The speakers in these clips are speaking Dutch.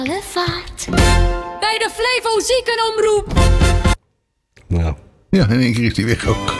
Vaart. Bij de Flevo Ziekenomroep. Nou. Ja, in één keer is hij weg ook.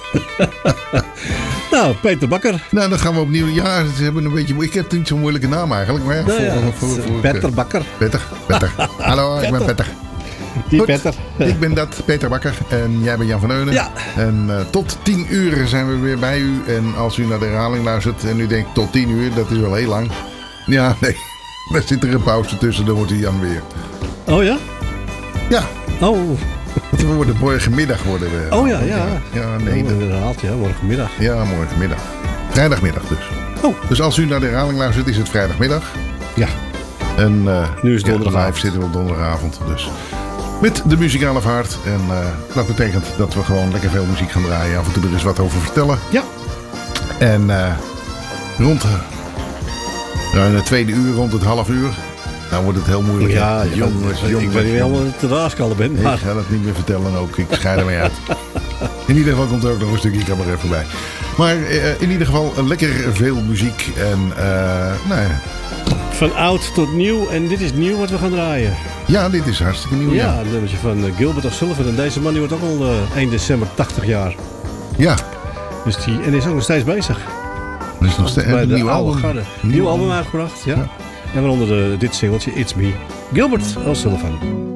Nou, Peter Bakker. Nou, dan gaan we opnieuw. Ja, ze hebben een beetje... Ik heb niet zo'n moeilijke naam eigenlijk. Maar Peter Bakker. Peter. Hallo, ik ben Peter. Die Peter. Ik ben dat, Peter Bakker. En jij bent Jan van Eunen. Ja. En tot 10 uur zijn we weer bij u. En als u naar de herhaling luistert en u denkt tot 10 uur, dat is wel heel lang. Ja, nee. Er zit er een pauze tussen, dan wordt hij Jan weer. Oh ja? Ja. Oh. We worden morgenmiddag worden we. Oh ja. Ja, nee. Inderdaad, ja, morgenmiddag. Ja, morgenmiddag. Vrijdagmiddag dus. Oh. Dus als u naar de herhaling luistert, is het vrijdagmiddag. Ja. En nu is het donderdagavond. Live zitten we op donderdagavond. Dus met de muzikale vaart. En dat betekent dat we gewoon lekker veel muziek gaan draaien. Af en toe er eens wat over vertellen. Ja. En rond in het tweede uur, rond het half uur. Dan wordt het heel moeilijk. Ja, jongens. Ik weet niet helemaal te raaskallen ben. Maar... Ik ga dat niet meer vertellen ook. Ik schei ermee uit. In ieder geval komt er ook nog een stukje cabaret voorbij. Maar in ieder geval lekker veel muziek. En nou ja. Van oud tot nieuw. En dit is nieuw wat we gaan draaien. Ja, dit is hartstikke nieuw. Ja, een nummertje van Gilbert O'Sullivan. En deze man die wordt ook al 1 december 80 jaar. Ja. Dus en is ook nog steeds bezig. Er is nog steeds bij een de nieuw album. Nieuw album uitgebracht, ja. En waaronder dit singeltje, It's Me. Gilbert O'Sullivan.